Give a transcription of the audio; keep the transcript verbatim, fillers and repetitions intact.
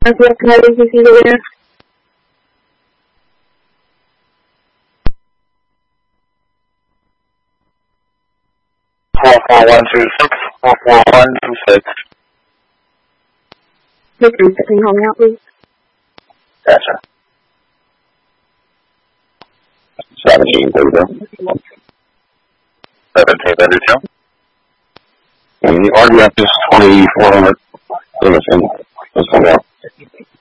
Gracias, Clarice, y sigue bien. four four one two six, four four one two six. Victor, can you help me out, please? Gotcha. seventeen thirty-two. seventeen thirty-two. And the R D F is twenty-four hundred. Let's go out.